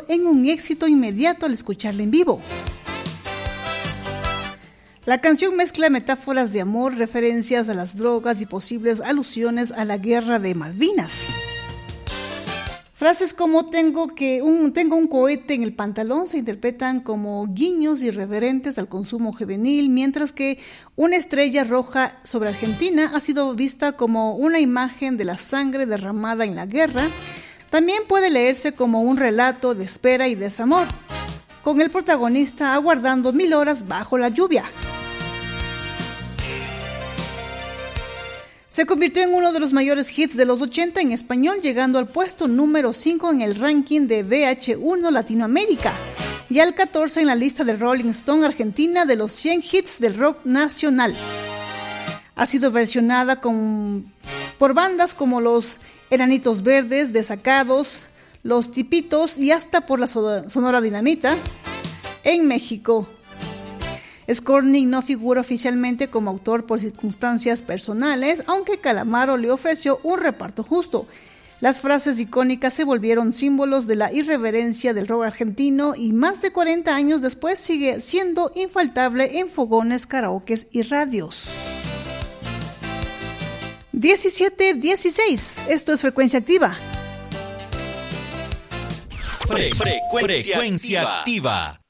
en un éxito inmediato al escucharla en vivo. La canción mezcla metáforas de amor, referencias a las drogas y posibles alusiones a la guerra de Malvinas. Frases como tengo un cohete en el pantalón se interpretan como guiños irreverentes al consumo juvenil, mientras que una estrella roja sobre Argentina ha sido vista como una imagen de la sangre derramada en la guerra. También puede leerse como un relato de espera y desamor, con el protagonista aguardando 1000 horas bajo la lluvia. Se convirtió en uno de los mayores hits de los 80 en español, llegando al puesto número 5 en el ranking de VH1 Latinoamérica y al 14 en la lista de Rolling Stone Argentina de los 100 hits del rock nacional. Ha sido versionada por bandas como los Enanitos Verdes, Desacados, Los Tipitos y hasta por la Sonora Dinamita en México. Skornik no figura oficialmente como autor por circunstancias personales, aunque Calamaro le ofreció un reparto justo. Las frases icónicas se volvieron símbolos de la irreverencia del rock argentino y más de 40 años después sigue siendo infaltable en fogones, karaokes y radios. 17:16. Esto es Frecuencia Activa. Frecuencia Activa.